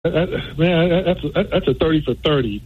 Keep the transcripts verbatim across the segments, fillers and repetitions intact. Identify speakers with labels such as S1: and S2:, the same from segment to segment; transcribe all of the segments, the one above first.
S1: That, man, that's a, that's a thirty for thirty.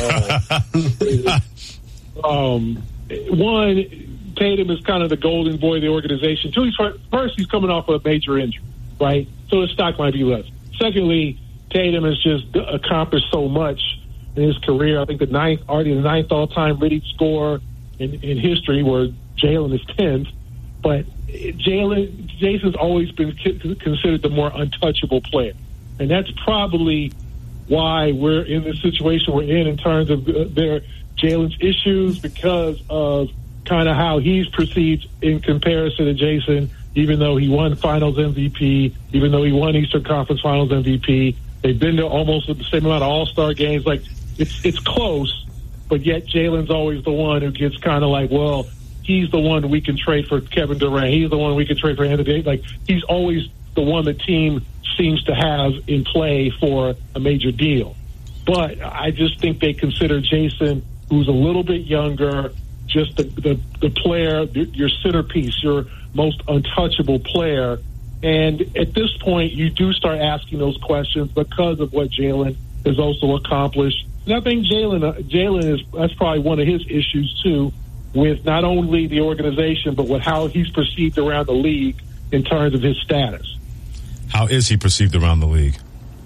S1: Uh, um, one, Tatum is kind of the golden boy of the organization. Two, he's, first, he's coming off of a major injury, right? So his stock might be less. Secondly, Tatum has just accomplished so much in his career. I think the ninth, already the ninth all-time leading scorer in, in history, where Jalen is tenth. But Jalen, Jason's always been considered the more untouchable player. And that's probably why we're in the situation we're in in terms of their Jalen's issues, because of kind of how he's perceived in comparison to Jason, even though he won Finals M V P, even though he won Eastern Conference Finals M V P. They've been to almost the same amount of All-Star games. Like, it's it's close, but yet Jalen's always the one who gets kind of like, well, he's the one we can trade for Kevin Durant. He's the one we can trade for Anthony. Like, he's always the one the team seems to have in play for a major deal. But I just think they consider Jason, who's a little bit younger, just the, the, the player, your centerpiece, your most untouchable player. And at this point, you do start asking those questions because of what Jalen has also accomplished. And I think Jalen, uh, Jalen is, that's probably one of his issues too, with not only the organization, but with how he's perceived around the league in terms of his status.
S2: How is he perceived around the league?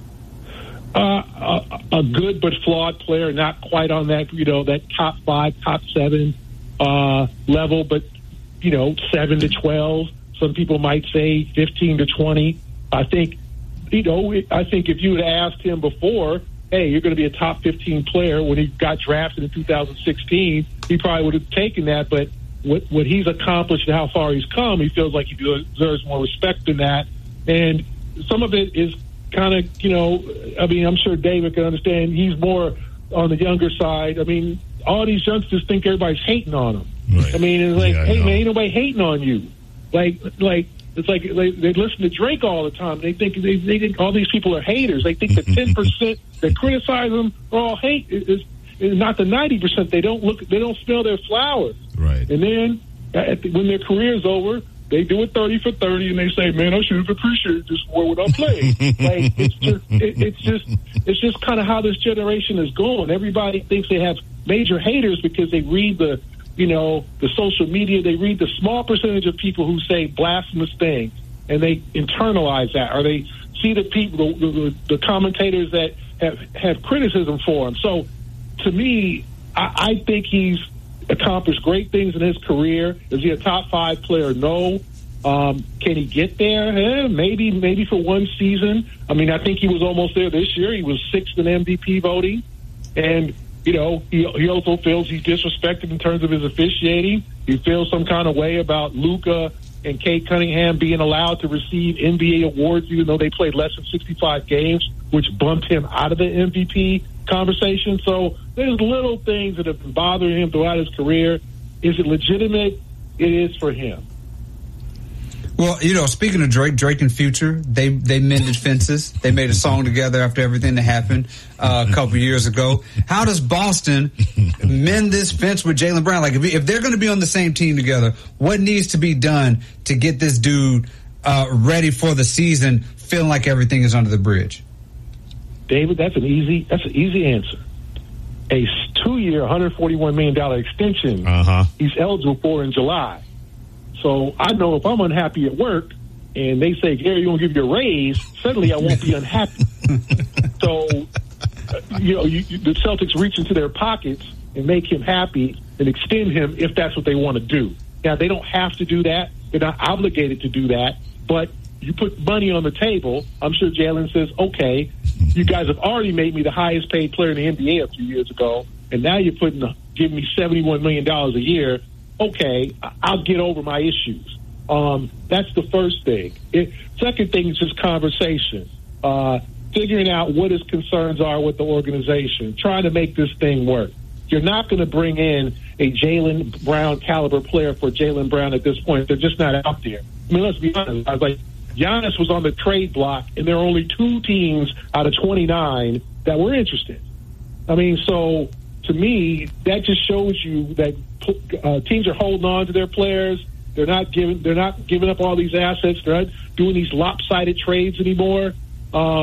S1: Uh, a, a good but flawed player, not quite on that, you know, that top five, top seven uh, level, but, you know, seven to twelve. Some people might say fifteen to twenty. I think, you know, I think if you had asked him before, hey, you're going to be a top fifteen player when he got drafted in two thousand sixteen, he probably would have taken that. But what, what he's accomplished and how far he's come, he feels like he deserves more respect than that. And some of it is kind of, you know, I mean, I'm sure David can understand he's more on the younger side. I mean, all these youngsters think everybody's hating on him. Right. I mean, it's like, yeah, hey, man, ain't nobody hating on you. Like, like it's like they, they listen to Drake all the time. They think they, they think all these people are haters. They think the ten percent that criticize them are all hate. Is, is not the ninety percent. They don't look. They don't smell their flowers.
S2: Right.
S1: And then at the, when their career's over, they do it thirty for thirty, and they say, "Man, I should have appreciated this more when I played." Like, it's just, it, it's just, it's just kind of how this generation is going. Everybody thinks they have major haters because they read the, you know, the social media. They read the small percentage of people who say blasphemous things, and they internalize that, or they see the people, the, the, the commentators that have have criticism for him. So, to me, I, I think he's accomplished great things in his career. Is he a top five player? No. Um, can he get there? Eh, maybe, maybe for one season. I mean, I think he was almost there this year. He was sixth in M V P voting, and you know, he he also feels he's disrespected in terms of his officiating. He feels some kind of way about Luka and Kate Cunningham being allowed to receive N B A awards, even though they played less than sixty-five games, which bumped him out of the M V P conversation. So there's little things that have been bothering him throughout his career. Is it legitimate? It is for him.
S3: Well, you know, speaking of Drake, Drake and Future, they they mended fences. They made a song together after everything that happened uh, a couple years ago. How does Boston mend this fence with Jaylen Brown? Like, if, if they're going to be on the same team together, what needs to be done to get this dude uh, ready for the season, feeling like everything is under the bridge?
S1: David, that's an easy that's an easy answer. A two-year, one hundred forty-one million dollars extension
S2: uh-huh.
S1: he's eligible for in July. So I know if I'm unhappy at work and they say, Gary, you're going to give you a raise, suddenly I won't be unhappy. So, you know, you, you, the Celtics reach into their pockets and make him happy and extend him if that's what they want to do. Now, they don't have to do that. They're not obligated to do that. But you put money on the table. I'm sure Jalen says, okay, you guys have already made me the highest paid player in the N B A a few years ago, and now you're putting giving me seventy-one million dollars a year. Okay, I'll get over my issues. Um, that's the first thing. It, second thing is just conversation. Uh, figuring out what his concerns are with the organization, trying to make this thing work. You're not going to bring in a Jaylen Brown caliber player for Jaylen Brown at this point. They're just not out there. I mean, let's be honest. I was like, Giannis was on the trade block, and there are only two teams out of twenty-nine that were interested. I mean, so to me, that just shows you that uh, teams are holding on to their players. They're not giving. They're not giving up all these assets. They're not doing these lopsided trades anymore. Um,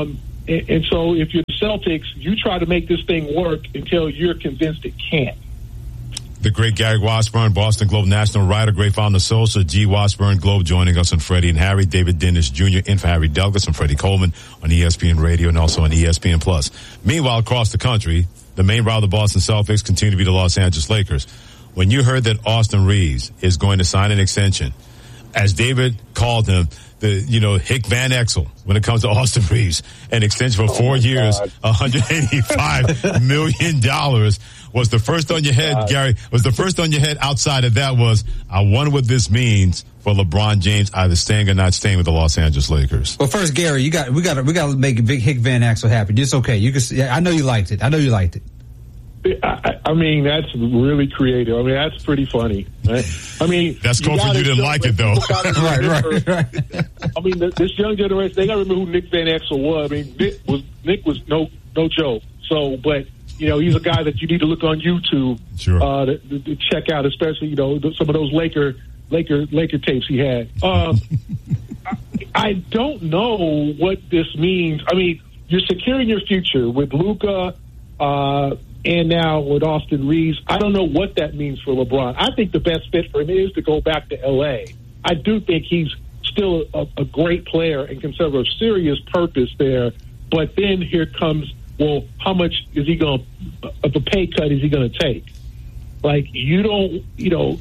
S1: and, and so if you're the Celtics, you try to make this thing work until you're convinced it can't.
S2: The great Gary Washburn, Boston Globe national writer, great founder, Sosa, G. Washburn Globe, joining us on Freddie and Harry. David Dennis Junior in for Harry Douglas and Freddie Coleman on E S P N Radio and also on E S P N Plus. Meanwhile, across the country, the main rival of the Boston Celtics continue to be the Los Angeles Lakers. When you heard that Austin Reeves is going to sign an extension, as David called him, the, you know, Hick Van Exel, when it comes to Austin Reeves, an extension for four oh years, one hundred eighty-five million dollars. Was the first on your head, God. Gary, was the first on your head outside of that was, I wonder what this means for LeBron James either staying or not staying with the Los Angeles Lakers.
S3: Well, first, Gary, you got, we got to, we got to make Big Hick Van Exel happy. It's okay. You can, yeah, I know you liked it. I know you liked it.
S1: I, I mean, that's really creative. I mean, that's pretty funny. Right? I mean,
S2: that's cool for you didn't like it, though.
S3: right, right, right.
S1: I mean, this young generation, they got to remember who Nick Van Exel was. I mean, Nick was Nick was no no joke. So, but you know, he's a guy that you need to look on YouTube
S2: sure.
S1: uh, to, to check out, especially you know some of those Laker Laker Laker tapes he had. Um, I, I don't know what this means. I mean, you're securing your future with Luka. Uh, And now with Austin Reeves, I don't know what that means for LeBron. I think the best fit for him is to go back to L A. I do think he's still a, a great player and can serve a serious purpose there. But then here comes, well, how much is he going to, of a pay cut is he going to take? Like, you don't, you know,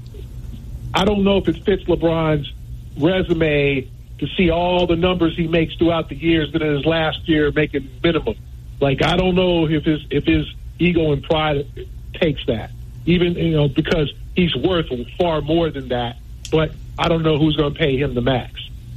S1: I don't know if it fits LeBron's resume to see all the numbers he makes throughout the years, but in his last year making minimum. Like, I don't know if his if his ego and pride takes that, even, you know, because he's worth far more than that. But I don't know who's going to pay him the max.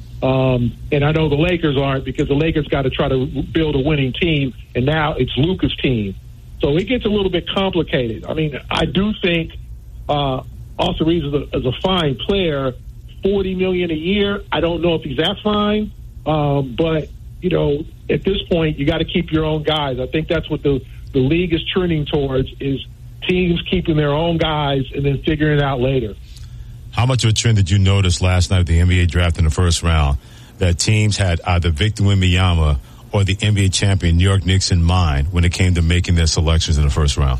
S1: Um, and I know the Lakers aren't, because the Lakers got to try to build a winning team, and now it's Luka's team. So it gets a little bit complicated. I mean, I do think uh, Austin Reeves is a, is a fine player. forty million dollars a year, I don't know if he's that fine, um, but, you know, at this point, you got to keep your own guys. I think that's what the, the league is trending towards, is teams keeping their own guys and then figuring it out later.
S2: How much of a trend did you notice last night at the N B A draft in the first round that teams had either Victor Wembanyama or the N B A champion New York Knicks in mind when it came to making their selections in the first round?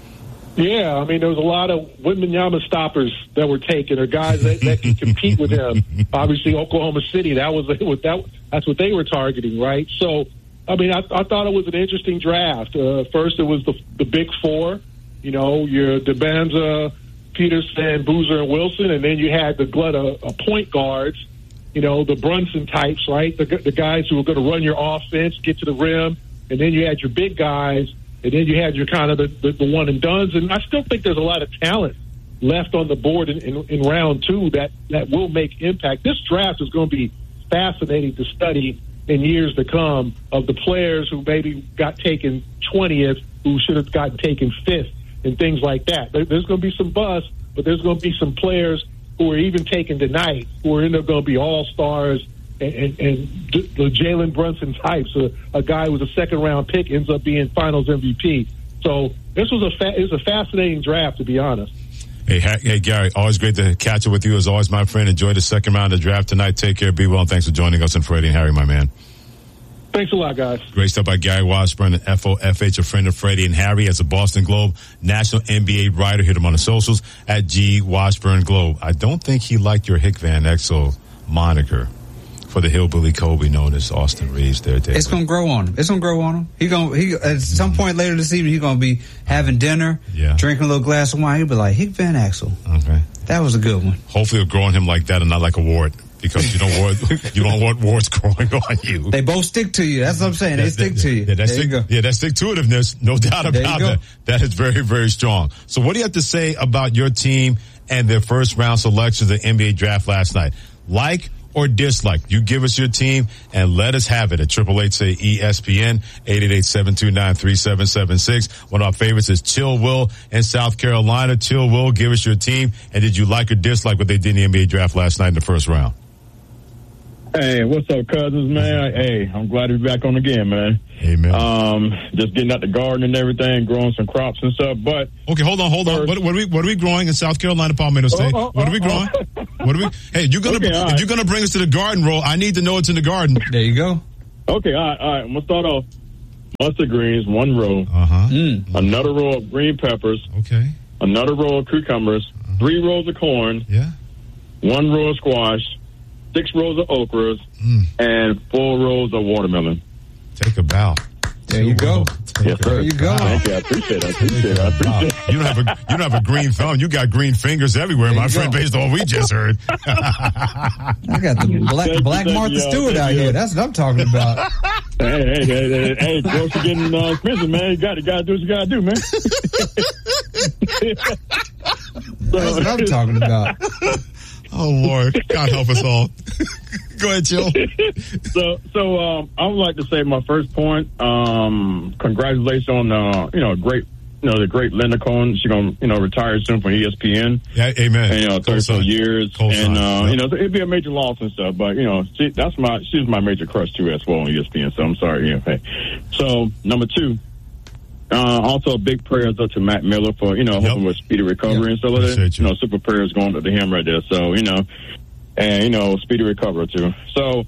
S1: Yeah, I mean, there was a lot of Wembanyama stoppers that were taken, or guys that, that can compete with him. Obviously, Oklahoma City, that was that. That's what they were targeting, right? So, I mean, I, I thought it was an interesting draft. Uh, first, it was the the big four, you know, your DeBanza, Peterson, Boozer, and Wilson, and then you had the glut of, of point guards, you know, the Brunson types, right? The, the guys who were going to run your offense, get to the rim, and then you had your big guys. And then you had your kind of the, the, the one and dones. And I still think there's a lot of talent left on the board in, in, in round two that, that will make impact. This draft is going to be fascinating to study in years to come, of the players who maybe got taken twentieth, who should have gotten taken fifth, and things like that. There, there's going to be some buzz, but there's going to be some players who are even taken tonight who are end up going to be all-stars. And, and, and the Jalen Brunson types, a, a guy who was a second round pick, ends up being Finals M V P. So this was a fa- it was a fascinating draft, to be honest.
S2: Hey, hey, Gary, always great to catch up with you. As always, my friend. Enjoy the second round of the draft tonight. Take care, be well, and thanks for joining us on Freddie and Harry, my man.
S1: Thanks a lot, guys.
S2: Great stuff by Gary Washburn, an F O F H, a friend of Freddie and Harry, as a Boston Globe national N B A writer. Hit him on the socials at G Washburn Globe. I don't think he liked your Hick Van Exel moniker for the hillbilly Kobe known as Austin Reeves there, David.
S3: It's going to grow on him. It's going to grow on him. He going he at some point later this evening, he's going to be having dinner,
S2: yeah.
S3: drinking a little glass of wine. He'll be like, Hick Van Exel.
S2: Okay.
S3: That was a good one.
S2: Hopefully it'll grow on him like that and not like a wart, because you don't want, you don't want warts growing on you.
S3: They both stick to you. That's what I'm saying. They
S2: that,
S3: stick
S2: that,
S3: to you.
S2: Yeah, that's
S3: there
S2: stick,
S3: you go.
S2: Yeah, that stick-to-itiveness, no doubt about that. That is very, very strong. So what do you have to say about your team and their first round selections of the N B A draft last night? Like or dislike? You give us your team and let us have it at triple eight say E S P N, eight eight eight, seven two nine, three seven seven six. One of our favorites is Chill Will in South Carolina. Chill Will, give us your team, and did you like or dislike what they did in the N B A draft last night in the first round?
S4: Hey, what's up, cousins, man? Hey, I'm glad to be back on again, man.
S2: Amen.
S4: Um, just getting out the garden and everything, growing some crops and stuff. But
S2: okay, hold on, hold on. What, what are we what are we growing in South Carolina, Palmetto State?
S4: Oh, oh,
S2: what are we growing?
S4: Oh, oh.
S2: What are we? Hey, you're gonna
S4: okay,
S2: if
S4: right.
S2: you're gonna bring us to the garden roll, I need to know it's in the garden.
S3: There you go.
S4: Okay, all right, all right. I'm gonna start off. Mustard greens, one row.
S2: Uh huh.
S3: Mm.
S4: Another row of green peppers.
S2: Okay.
S4: Another row of cucumbers.
S2: Uh-huh.
S4: Three rows of corn.
S2: Yeah.
S4: One row of squash. Six rows of okras.
S2: Mm.
S4: And four rows of watermelon.
S2: Take a bow.
S3: There you go.
S4: Yes, sir.
S3: There you go.
S4: Thank you. I appreciate it. I appreciate it. I appreciate it.
S2: You don't have a you don't have a green thumb. You got green fingers everywhere,
S3: There
S2: my
S3: you
S2: friend.
S3: go.
S2: Based on what we just heard.
S3: I got the black,
S4: Thank you,
S3: black
S4: thank
S3: Martha
S4: you, y'all.
S3: Stewart
S4: Thank
S3: out
S4: you.
S3: here. That's what I'm talking about.
S4: Hey, hey, hey, hey, hey, gross are getting uh, expensive, man. You got to, got to do what you got to do, man.
S3: That's what I'm talking about.
S2: Oh Lord, God help us all. Go ahead, Joe.
S4: so, so um, I would like to say my first point. Um, congratulations on uh, you know great, you know the great Linda Cohn. She's gonna you know retire soon from E S P N.
S2: Yeah, amen.
S4: And, you know, thirty some years,
S2: Co-sign.
S4: and uh,
S2: Yep.
S4: you know it'd be a major loss and stuff. But you know, she, that's my she's my major crush too as well on E S P N. So I'm sorry, yeah. Hey. So number two. Uh, also, a big prayers up to Matt Miller for, you know,
S2: Yep.
S4: hoping with speedy recovery
S2: Yep.
S4: and stuff like that.
S2: Appreciate
S4: You.
S2: you.
S4: know, super prayers going up to him right there. So, you know, and, you know, speedy recovery too. So,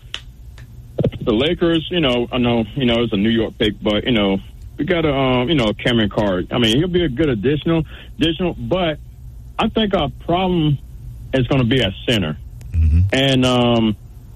S4: the Lakers, you know, I know, you know, it's a New York pick, but, you know, we got a, um, you know, Cameron Carr. I mean, he'll be a good additional, additional, but I think our problem is going to be at center.
S2: Mm-hmm.
S4: And, um,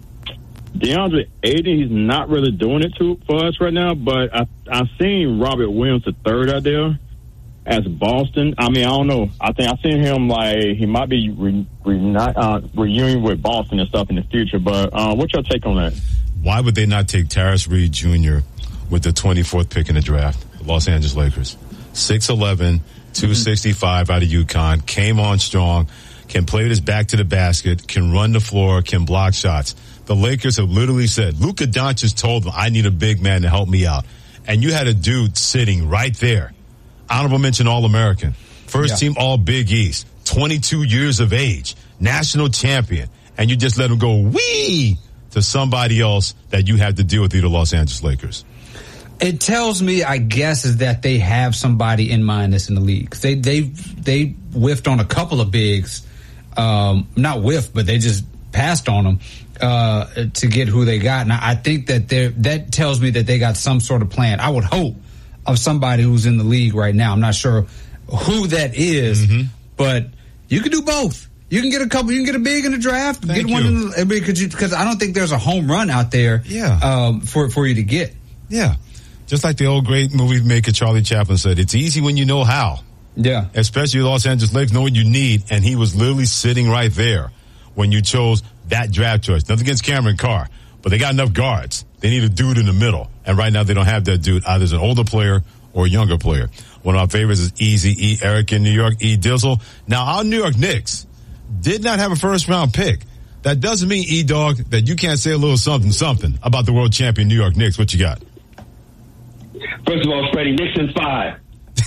S4: DeAndre Ayton, he's not really doing it to for us right now, but I I've seen Robert Williams the third out there as Boston. I mean, I don't know. I think I've seen him like he might be re, re, uh, reunion with Boston and stuff in the future. But uh, what's your take on that?
S2: Why would they not take Tyrese Reed Junior with the twenty-fourth pick in the draft? The Los Angeles Lakers, six eleven, two sixty-five out of UConn, came on strong, can play with his back to the basket, can run the floor, can block shots. The Lakers have literally said, Luka Doncic told them, I need a big man to help me out. And you had a dude sitting right there. Honorable mention All-American. First
S3: Yeah.
S2: team All-Big East. twenty-two years of age. National champion. And you just let him go wee to somebody else that you had to deal with, the Los Angeles Lakers.
S3: It tells me, I guess, is that they have somebody in mind that's in the league. They they they whiffed on a couple of bigs, um, not whiffed, but they just passed on them uh, to get who they got. And I think that they that tells me that they got some sort of plan. I would hope of somebody who's in the league right now. I'm not sure who that is, mm-hmm. but you can do both. You can get a couple. You can get a big in the draft.
S2: Thank
S3: get one
S2: you.
S3: in the, because you, because I don't think there's a home run out there.
S2: Yeah.
S3: Um, for for you to get.
S2: Yeah. Just like the old great movie maker Charlie Chaplin said, it's easy when you know how.
S3: Yeah.
S2: Especially Los Angeles Lakers know what you need, and he was literally sitting right there when you chose that draft choice. Nothing against Cameron Carr, but they got enough guards. They need a dude in the middle, and right now they don't have that dude, either as an older player or a younger player. One of our favorites is Easy E, Eric in New York, E Dizzle. Now, our New York Knicks did not have a first-round pick. That doesn't mean, E-Dog, that you can't say a little something, something about the world champion New York Knicks. What you got?
S5: First of all, Freddie, Knicks in five.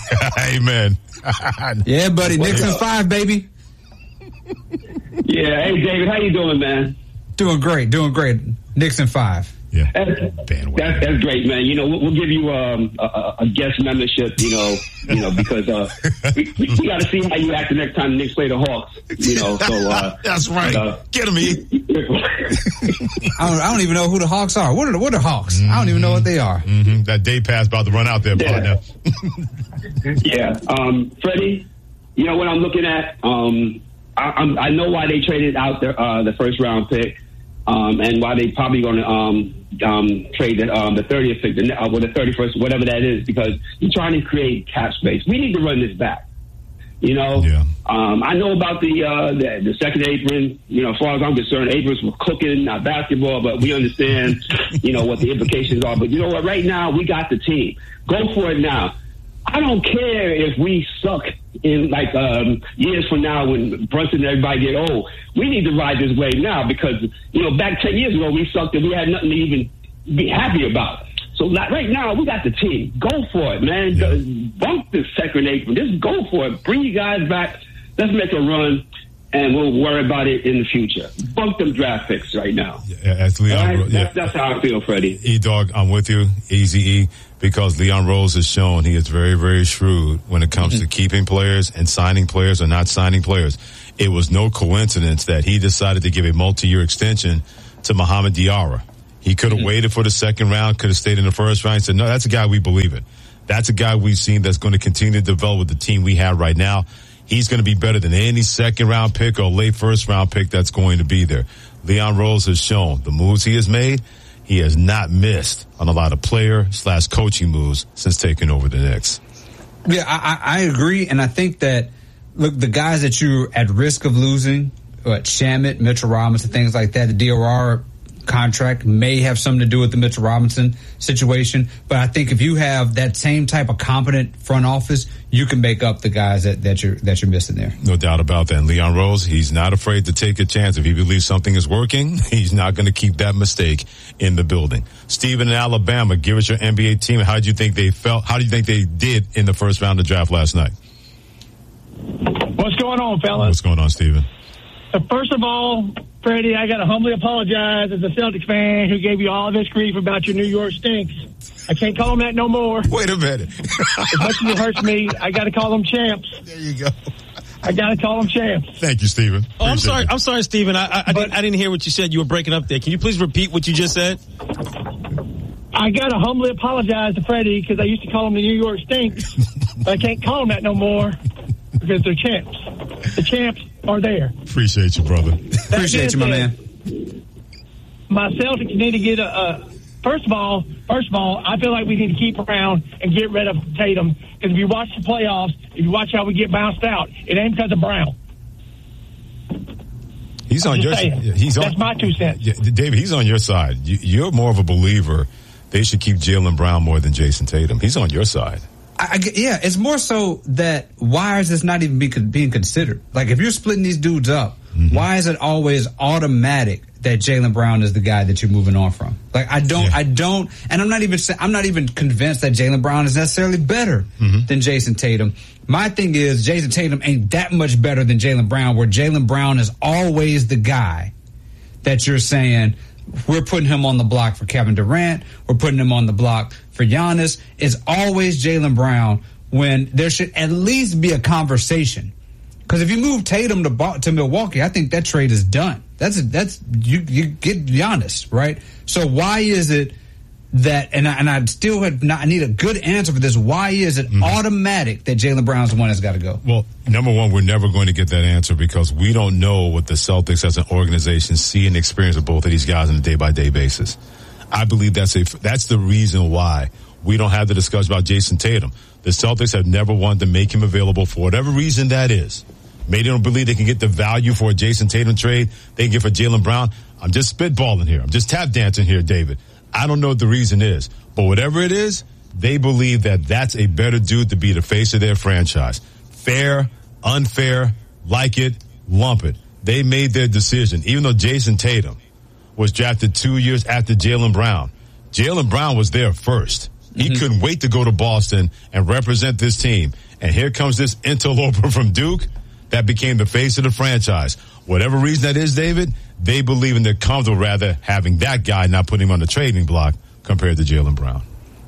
S2: Amen.
S3: Yeah, buddy. Knicks in five, baby.
S5: Yeah. Hey, David, how you doing, man?
S3: Doing great. Doing great. Knicks in five.
S2: Yeah.
S5: That's,
S2: Bandwagon.
S5: that's, that's great, man. You know, we'll, we'll give you um, a, a guest membership, you know, you know, because uh, we, we, we got to see how you act the next time the Knicks play the Hawks, you know. So uh,
S2: That's right.
S5: Uh,
S2: Get him, E.
S3: I don't, I don't even know who the Hawks are. What are the, what are Hawks? Mm-hmm. I don't even know what they are.
S2: Mm-hmm. That day pass about to run out there,
S5: Yeah.
S2: partner.
S5: Yeah. Um, Freddie, you know what I'm looking at? Um, I, I'm, I know why they traded out the, uh, the first round pick, um, and why they probably going to um, um, trade the, um, the thirtieth pick, the, uh, or the thirty-first, whatever that is, because you're trying to create cap space. We need to run this back. You know,
S2: Yeah.
S5: um, I know about the, uh, the the second apron. You know, as far as I'm concerned, aprons were cooking, not basketball, but we understand, you know, what the implications are. But you know what? Right now, we got the team. Go for it now. I don't care if we suck in like um, years from now when Brunson and everybody get old. We need to ride this wave now because, you know, back ten years ago, we sucked and we had nothing to even be happy about. So like, right now, we got the team. Go for it, man.
S2: Yeah.
S5: Bump this second apron. Just go for it. Bring you guys back. Let's make a run, and we'll worry about it in the future. Bump them draft picks right now.
S2: Yeah, as Leon,
S5: All right?
S2: Ro- yeah.
S5: that's, that's how I feel, Freddie.
S2: E-Dog, I'm with you, Easy E, because Leon Rose has shown he is very, very shrewd when it comes to keeping players and signing players or not signing players. It was no coincidence that he decided to give a multi-year extension to Mohamed Diarra. He could have mm-hmm. waited for the second round, could have stayed in the first round. He said, no, that's a guy we believe in. That's a guy we've seen that's going to continue to develop with the team we have right now. He's going to be better than any second round pick or late first round pick that's going to be there. Leon Rose has shown the moves he has made. He has not missed on a lot of player slash coaching moves since taking over the Knicks.
S3: Yeah, I, I agree. And I think that, look, the guys that you're at risk of losing, what, Shamet, Mitchell Robinson, things like that, the D R R contract may have something to do with the Mitchell Robinson situation. But I think if you have that same type of competent front office, you can make up the guys that, that you're that you're missing there.
S2: No doubt about that. And Leon Rose, he's not afraid to take a chance. If he believes something is working, he's not going to keep that mistake in the building. Steven in Alabama, give us your N B A team. How do you think they felt? How do you think they did in the first round of the draft last night?
S6: What's going on, fellas?
S2: What's going on, Steven?
S6: Uh, first of all, Freddie, I got to humbly apologize as a Celtics fan who gave you all this grief about your New York stinks. I can't call them that no more.
S2: Wait a minute.
S6: As much as it hurts me, I got to call them champs.
S2: There you go.
S6: I got to call them champs.
S2: Thank you, Steven.
S7: Oh, I'm sorry.
S2: It.
S7: I'm sorry, Steven. I, I, I, didn't, I didn't hear what you said. You were breaking up there. Can you please repeat what you just said?
S6: I got to humbly apologize to Freddie because I used to call them the New York stinks, but I can't call them that no more because they're champs. The champs are there.
S2: Appreciate you, brother.
S3: Appreciate you, my man.
S6: My Celtics need to get a, a first of all, first of all, I feel like we need to keep around and get rid of Tatum because if you watch the playoffs, if you watch how we get bounced out, it ain't because of Brown.
S2: He's on your side. He's
S6: That's
S2: on,
S6: my two cents.
S2: Yeah, David, he's on your side. You, you're more of a believer they should keep Jaylen Brown more than Jason Tatum. He's on your side.
S3: I, I, yeah, it's more so that why is this not even be, being considered? Like, if you're splitting these dudes up, mm-hmm. why is it always automatic that Jaylen Brown is the guy that you're moving on from? Like, I don't, yeah. I don't, and I'm not even, I'm not even convinced that Jaylen Brown is necessarily better mm-hmm. than Jason Tatum. My thing is, Jason Tatum ain't that much better than Jaylen Brown, where Jaylen Brown is always the guy that you're saying, we're putting him on the block for Kevin Durant, we're putting him on the block for Giannis. It's always Jaylen Brown when there should at least be a conversation. Because if you move Tatum to to Milwaukee, I think that trade is done. That's a, that's you you get Giannis, right? So why is it that, and I, and I still had not, I need a good answer for this. Why is it mm-hmm. automatic that Jaylen Brown's the one that's got to go?
S2: Well, number one, we're never going to get that answer because we don't know what the Celtics as an organization see and experience with both of these guys on a day-by-day basis. I believe that's a, that's the reason why we don't have the discussion about Jason Tatum. The Celtics have never wanted to make him available for whatever reason that is. Maybe they don't believe they can get the value for a Jason Tatum trade they can get for Jaylen Brown. I'm just spitballing here. I'm just tap dancing here, David. I don't know what the reason is, but whatever it is, they believe that that's a better dude to be the face of their franchise. Fair, unfair, like it, lump it. They made their decision. Even though Jason Tatum was drafted two years after Jaylen Brown, Jaylen Brown was there first. He mm-hmm. couldn't wait to go to Boston and represent this team. And here comes this interloper from Duke that became the face of the franchise. Whatever reason that is, David, they believe in they're comfortable rather having that guy, not putting him on the trading block compared to Jaylen Brown.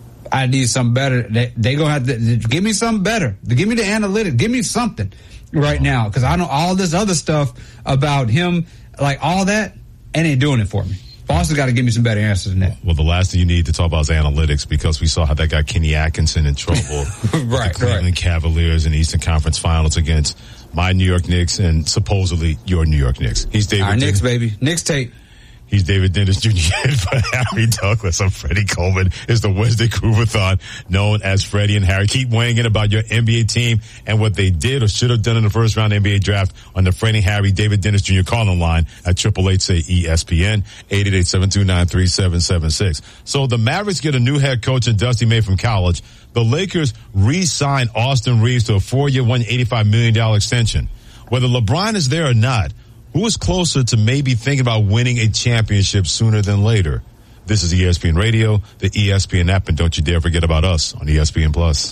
S3: I need something better. They, they gonna have to give me something better. Give me the analytics. Give me something right now, because I know all this other stuff about him, like all that, and ain't doing it for me. Boston got to give me some better answers than that.
S2: Well, the last thing you need to talk about is analytics, because we saw how that got Kenny Atkinson in trouble.
S3: right,
S2: the Cleveland
S3: right.
S2: Cavaliers in the Eastern Conference Finals against my New York Knicks and supposedly your New York Knicks. He's David.
S3: Our Knicks, baby. Knicks tape.
S2: He's David Dennis Junior But Harry Douglas. I'm Freddie Coleman. It's the Wednesday Groovathon, known as Freddie and Harry. Keep weighing in about your N B A team and what they did or should have done in the first round N B A draft on the Freddie, Harry, David Dennis Junior calling line at triple eight say E S P N, eight eight eight, seven two nine, three seven seven six. So the Mavericks get a new head coach in Dusty May from college. The Lakers re-sign Austin Reeves to a four-year, one hundred eighty-five million dollars extension. Whether LeBron is there or not, who is closer to maybe thinking about winning a championship sooner than later? This is E S P N Radio, the E S P N app, and don't you dare forget about us on E S P N Plus.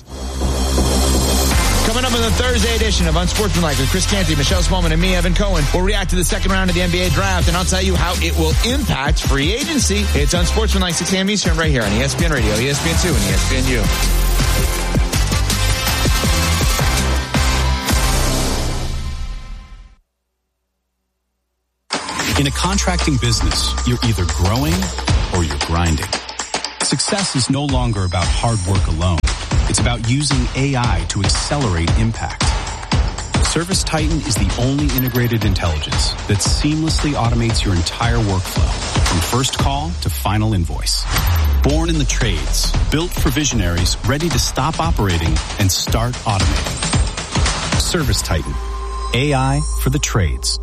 S8: Coming up in the Thursday edition of Unsportsmanlike with Chris Canty, Michelle Smallman, and me, Evan Cohen, we'll react to the second round of the N B A draft, and I'll tell you how it will impact free agency. It's Unsportsmanlike, six a.m. Eastern, right here on E S P N Radio, E S P N two, and E S P N U.
S9: In a contracting business, you're either growing or you're grinding. Success is no longer about hard work alone. It's about using A I to accelerate impact. ServiceTitan is the only integrated intelligence that seamlessly automates your entire workflow, from first call to final invoice. Born in the trades, built for visionaries ready to stop operating and start automating. ServiceTitan. A I for the trades.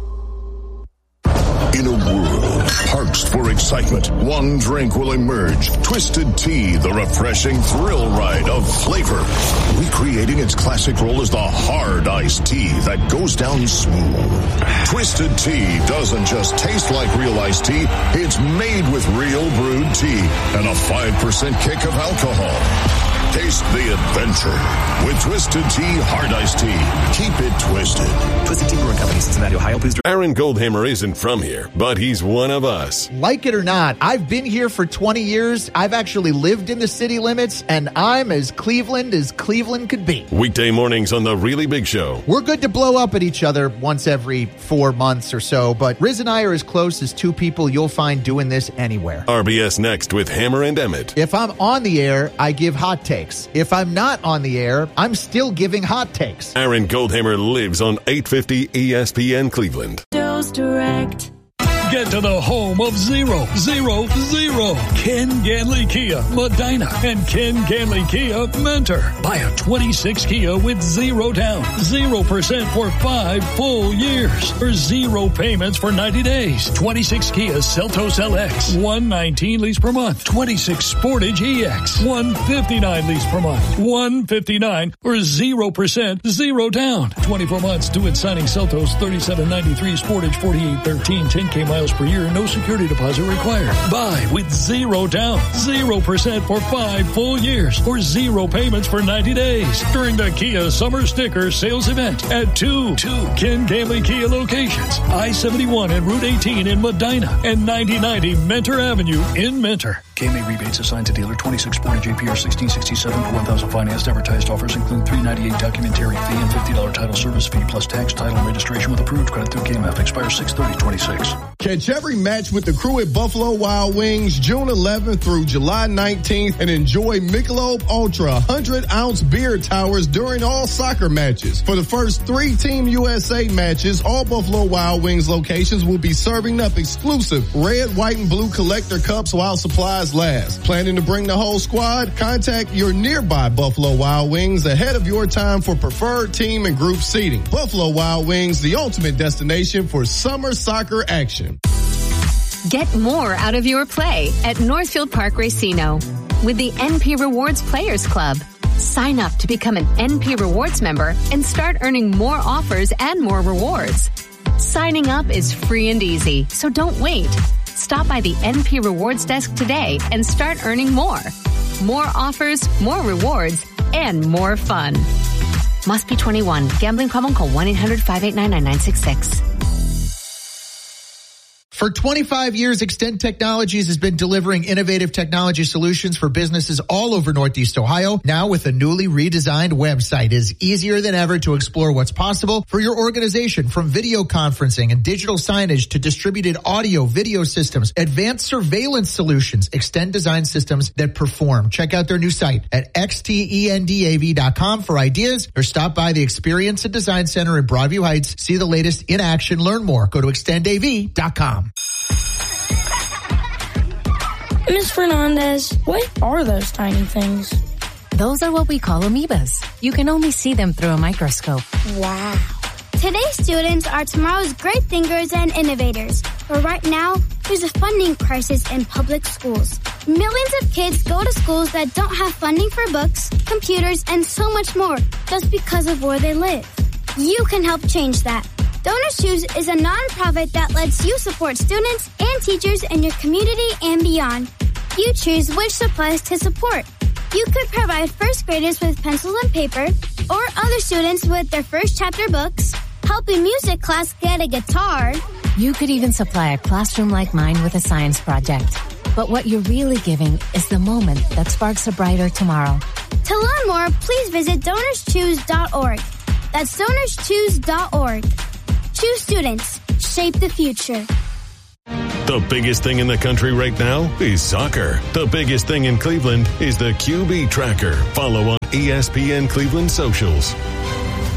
S10: In a world parched for excitement, one drink will emerge. Twisted Tea, the refreshing thrill ride of flavor. Recreating its classic role as the hard iced tea that goes down smooth. Twisted Tea doesn't just taste like real iced tea, it's made with real brewed tea and a five percent kick of alcohol. Taste the adventure with Twisted Tea Hard Iced Tea. Keep it twisted.
S11: Twisted Tea Brewing Company, Cincinnati, Ohio. Please.
S12: Aaron Goldhammer isn't from here, but he's one of us.
S13: Like it or not, I've been here for twenty years. I've actually lived in the city limits, and I'm as Cleveland as Cleveland could be.
S12: Weekday mornings on The Really Big Show.
S13: We're good to blow up at each other once every four months or so, but Riz and I are as close as two people you'll find doing this anywhere.
S12: R B S Next with Hammer and Emmett.
S13: If I'm on the air, I give hot takes. If I'm not on the air, I'm still giving hot takes.
S12: Aaron Goldhammer lives on eight fifty E S P N Cleveland.
S14: Dose Direct. Get to the home of zero, zero, zero. Ken Ganley Kia, Medina, and Ken Ganley Kia, Mentor. Buy a twenty-six Kia with zero down, zero percent for five full years, or zero payments for ninety days. twenty-six Kia Seltos L X, one nineteen lease per month. twenty-six Sportage E X, one fifty-nine lease per month. one fifty-nine or zero percent, zero down. twenty-four months due at signing. Seltos thirty-seven ninety-three, Sportage forty-eight thirteen, ten K miles per year, no security deposit required. Buy with zero down, zero percent for five full years, or zero payments for ninety days during the Kia Summer Sticker Sales Event at two, two Ken Ganley Kia locations, I seventy-one and Route eighteen in Medina, and ninety ninety Mentor Avenue in Mentor. K M A rebates assigned to dealer. twenty-six Sportage A P R sixteen sixty-seven for one thousand financed. Advertised offers include three ninety-eight documentary fee and fifty dollars title service fee plus tax, title, and registration with approved credit through K M F. Expires six thirty twenty-six.
S15: Catch every match with the crew at Buffalo Wild Wings June eleventh through July nineteenth and enjoy Michelob Ultra one hundred ounce beer towers during all soccer matches. For the first three Team U S A matches, all Buffalo Wild Wings locations will be serving up exclusive red, white, and blue collector cups while supplies last. Planning to bring the whole squad? Contact your nearby Buffalo Wild Wings ahead of your time for preferred team and group seating. Buffalo Wild Wings, the ultimate destination for summer soccer action.
S16: Get more out of your play at Northfield Park Racino with the N P Rewards Players Club. Sign up to become an N P Rewards member and start earning more offers and more rewards. Signing up is free and easy, so don't wait. Stop by the N P Rewards desk today and start earning more. More offers, more rewards, and more fun. Must be twenty-one. Gambling problem? Call one eight hundred five eight nine nine nine six six.
S13: For twenty-five years, Extend Technologies has been delivering innovative technology solutions for businesses all over Northeast Ohio. Now with a newly redesigned website, it is easier than ever to explore what's possible for your organization, from video conferencing and digital signage to distributed audio, video systems, advanced surveillance solutions. Extend design systems that perform. Check out their new site at X T E N D A V dot com for ideas, or stop by the Experience and Design Center in Broadview Heights. See the latest in action. Learn more. Go to extend A V dot com.
S17: Miss Fernandez, what are those tiny things?
S18: Those are what we call amoebas. You can only see them through a microscope.
S17: Wow.
S19: Today's students are tomorrow's great thinkers and innovators. But right now, there's a funding crisis in public schools. Millions of kids go to schools that don't have funding for books, computers, and so much more just because of where they live. You can help change that. Donors Choose is a nonprofit that lets you support students and teachers in your community and beyond. You choose which supplies to support. You could provide first graders with pencils and paper, or other students with their first chapter books, help a music class get a guitar.
S18: You could even supply a classroom like mine with a science project. But what you're really giving is the moment that sparks a brighter tomorrow.
S19: To learn more, please visit donors choose dot org. That's donors choose dot org. Choose students. Shape the future.
S12: The biggest thing in the country right now is soccer. The biggest thing in Cleveland is the Q B Tracker. Follow on E S P N Cleveland socials.